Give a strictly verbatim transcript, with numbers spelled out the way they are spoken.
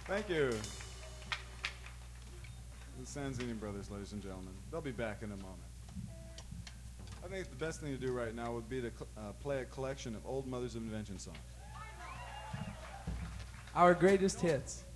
Thank you. The Sanzini Brothers, ladies and gentlemen. They'll be back in a moment. I think the best thing to do right now would be to uh, play a collection of old Mothers of Invention songs. Our greatest hits.